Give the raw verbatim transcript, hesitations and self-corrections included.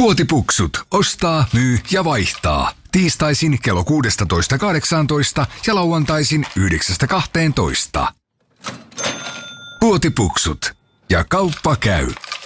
Puotipuksut. Ostaa, myy ja vaihtaa. Tiistaisin kello kuusitoista kahdeksantoista ja lauantaisin yhdeksästä kahteentoista. Puotipuksut. Ja kauppa käy.